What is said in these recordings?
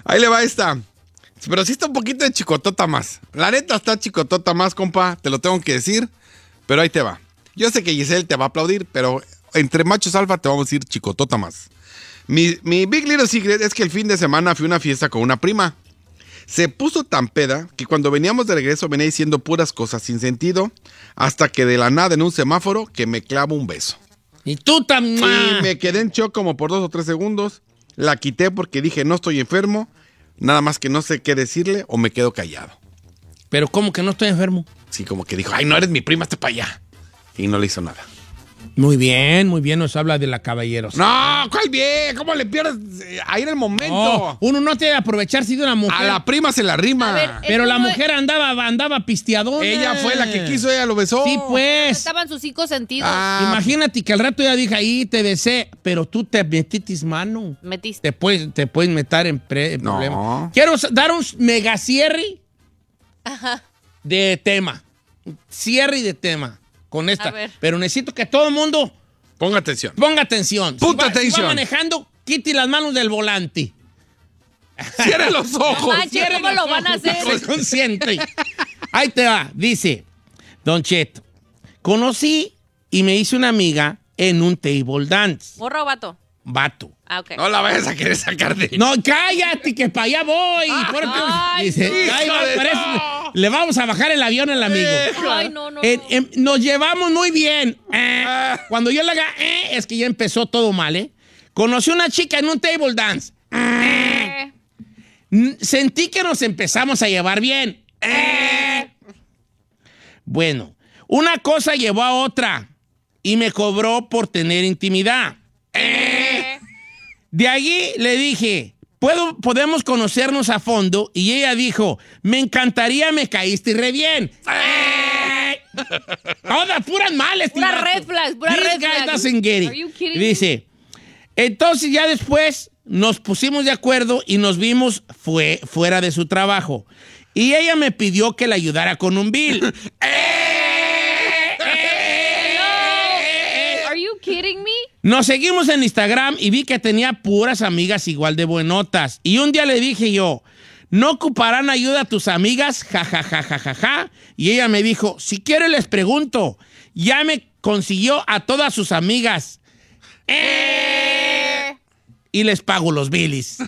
Ahí le va esta. Pero sí está un poquito de chicotota más. La neta está chicotota más, compa. Te lo tengo que decir. Pero ahí te va. Yo sé que Giselle te va a aplaudir, pero entre machos alfa te vamos a decir chicotota más. Mi Big Little Secret es que el fin de semana fui a una fiesta con una prima. Se puso tan peda que cuando veníamos de regreso venía diciendo puras cosas sin sentido, hasta que de la nada en un semáforo que me clavo un beso. Y tú también. Y me quedé en shock como por 2 o 3 segundos. La quité porque dije no estoy enfermo, nada más que no sé qué decirle o me quedo callado. Pero ¿cómo que no estoy enfermo? Sí, como que dijo, ay, no eres mi prima, hazte para allá. Y no le hizo nada. Muy bien, nos habla de la caballeros. No, ¿cuál bien? ¿Cómo le pierdes ahí en el momento? No, uno no debe aprovecharse de una mujer. A la prima se la rima. A ver, pero la mujer andaba pisteadona. Ella fue la que quiso, ella lo besó. Sí, pues. Estaban sus 5 sentidos. Imagínate que al rato ya dije, ahí te besé, pero tú te metiste mano. Metiste. Te puedes meter en No. problemas. Quiero dar un mega cierre de tema. Cierre de tema con esta. A ver. Pero necesito que todo el mundo Ponga atención. ponga atención. Punta Si atención. va manejando, quite las manos del volante. Cierre los ojos. Manche, ¿cómo lo van a hacer? Soy consciente. Ahí te va. Dice, Don Cheto, conocí y me hice una amiga en un table dance. ¿Morra o vato? Vato. Ah, ok. No la vayas a querer sacar de... No, cállate, que para allá voy. Ay, Dice, hijo ahí va, de por eso no. le vamos a bajar el avión al amigo. Ay, no. Nos llevamos muy bien. Cuando yo le haga, es que ya empezó todo mal, ¿eh? Conocí una chica en un table dance. Sentí que nos empezamos a llevar bien. Bueno, una cosa llevó a otra y me cobró por tener intimidad. De allí le dije, podemos conocernos a fondo, y ella dijo, me encantaría, me caíste re bien. Todas puras males. Pura red flags, pura This red guy flags. doesn't get it. Are you kidding me? Dice, entonces ya después nos pusimos de acuerdo y nos vimos fuera de su trabajo. Y ella me pidió que la ayudara con un bill. Are you kidding me? Nos seguimos en Instagram y vi que tenía puras amigas igual de buenotas. Y un día le dije yo, ¿no ocuparán ayuda a tus amigas? Ja, ja, ja, ja, ja, ja. Y ella me dijo, si quiero les pregunto. Ya me consiguió a todas sus amigas. Y les pago los bilis.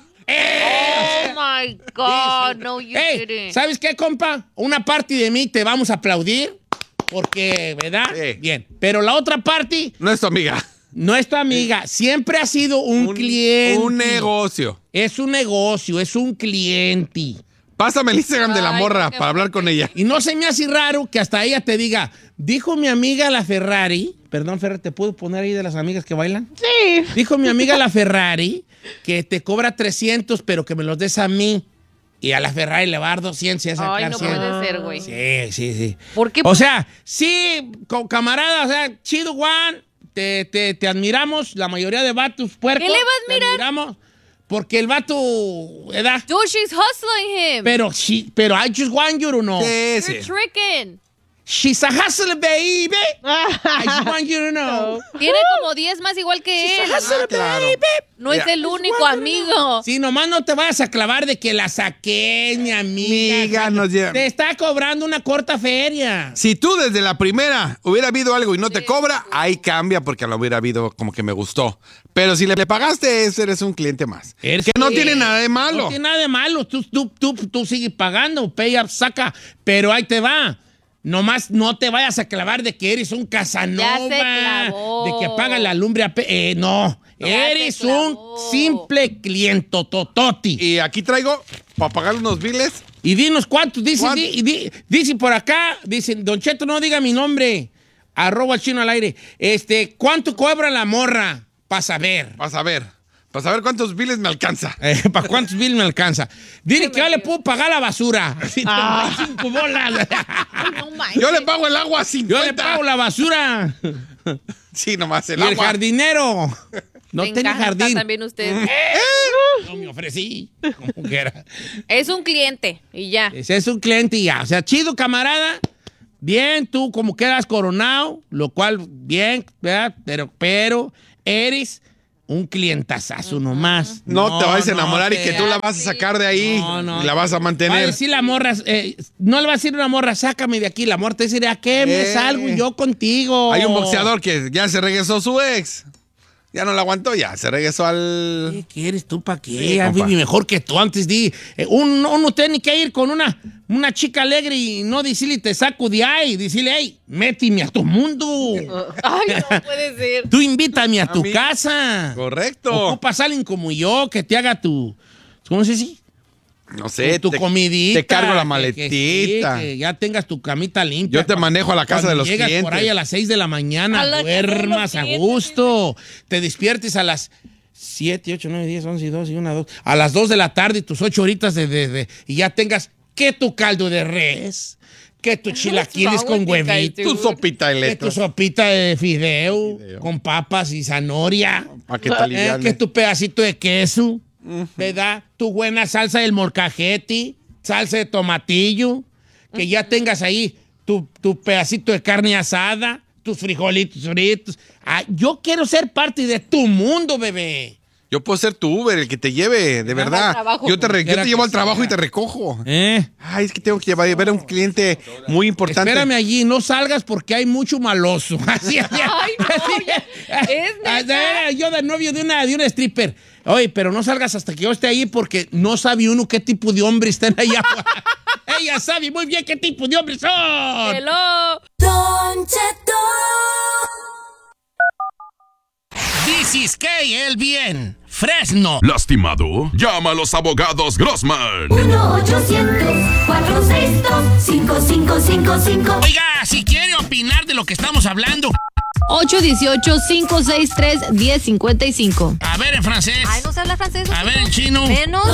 Oh my God, no, you didn't. ¿Sabes qué, compa? Una parte de mí te vamos a aplaudir porque, ¿verdad? Sí. Bien. Pero la otra parte No es tu amiga. no es tu amiga. Siempre ha sido un cliente. Un negocio. Es un negocio, es un cliente. Pásame el Instagram de la Ay, morra qué para hablar con ella. Y no se me hace raro que hasta ella te diga, dijo mi amiga la Ferrari, perdón, Ferrari, ¿te puedo poner ahí de las amigas que bailan? Sí. Dijo mi amiga la Ferrari que te cobra 300, pero que me los des a mí. Y a la Ferrari le va a dar 200 y a sacar Ay, no 100. puede ser, güey. Sí. ¿Por qué? O sea, sí, camarada, o sea, chido, Juan, te admiramos, la mayoría de vatos puercos. ¿Qué le va a admirar? Te admiramos porque el vato, ¿verdad? Dude, she's hustling him. Pero I just want you to know. Sí, You're sí. tricking. She's a hustler, baby. I just want you to know. Tiene como 10 más igual que él. Claro. No es el único amigo. Sí, nomás no te vayas a clavar de que la saqué, mi amiga. Amiga, nos lleva. Te está cobrando una corta feria. Si tú desde la primera hubiera habido algo y no te cobra, ahí cambia porque lo hubiera habido como que me gustó. Pero si le pagaste, eres un cliente más. Eres Que no cliente. tiene nada de No malo. tiene nada de malo. Tú sigues pagando, pay up, saca. Pero ahí te va. Nomás no te vayas a clavar de que eres un Casanova. Ya se clavó. De que paga la lumbre a no. Ya Eres se un clavó. simple cliente tototi. Y aquí traigo para pagar unos biles. Y dinos cuántos. Dice, ¿Cuánto? dice por acá, dice, Don Cheto, no diga mi nombre. @chino al aire. ¿Cuánto cobra la morra? Para saber. Para saber cuántos biles me alcanza. ¿Para cuántos bills me alcanza? Dile que yo le puedo pagar la basura. 5 bolas. No manches. Yo le pago el agua a 50. Yo le pago la basura. Sí, nomás el Y el agua. jardinero. No Me tiene encanta jardín. también usted. No me ofrecí. Como quiera. Es un cliente y ya. Ese es un cliente y ya. O sea, chido, camarada. Bien, tú como quedas coronado, lo cual, bien, ¿verdad? Pero eres un clientazazo nomás. No te vayas a enamorar y que tú la vas vas a sacar de ahí y la vas a Va a mantener. decir la morra, no le va a decir una morra, sácame de aquí. La morra te dice, ¿a qué me salgo yo contigo? Hay un boxeador que ya se regresó su ex. Ya no la aguantó, ya se regresó al... ¿Qué quieres tú para qué? Sí, Ya compa. viví mejor que tú antes. Uno tiene que ir con una chica alegre y no decirle te saco de ahí. Decirle, hey, méteme a tu mundo. Ay, no puede ser. Tú invítame a tu mí. casa. Correcto. Ocupas a alguien como yo que te haga tu... ¿Cómo se dice? No sé, Tu comidita. te cargo la que maletita. sí, que ya tengas tu camita limpia. Yo te manejo a la casa Cuando de los llegas clientes. por ahí a las 6 de la mañana, A la casa de los duermas a clientes, gusto. Te despiertes a las 7, 8, 9, 10, 11, 12, 1, 2. A las 2 de la tarde, tus 8 horitas y ya tengas que tu caldo de res, que tu chilaquiles con wrong with you guys, huevito, Tu sopita de que tu letras. sopita de fideo con papas y zanahoria. Para que te aliviane. Que tu pedacito de queso, ¿verdad? Tu buena salsa del molcajete, salsa de tomatillo, que ya tengas ahí tu pedacito de carne asada, tus frijolitos fritos. Ah, yo quiero ser parte de tu mundo, bebé. Yo puedo ser tu Uber, el que te lleve, de verdad. al trabajo. Yo te Quiera llevo que al trabajo sea. y te recojo. ¿Eh? Ay, es que tengo que llevar a un cliente muy importante. Espérame allí, no salgas porque hay mucho maloso. Así, Ay, no, es neta. yo de novio de una stripper. Oye, pero no salgas hasta que yo esté ahí porque no sabe uno qué tipo de hombre están allá. Ella sabe muy bien qué tipo de hombres son. Hello. Don Cheto. This is el bien. Fresno. ¿Lastimado? Llama a los abogados Grossman. 1-800-462-5555. Oiga, si quiere opinar de lo que estamos hablando, 818-563-1055. a ver en francés, Ay, no se habla francés. a ver en chino. Menos.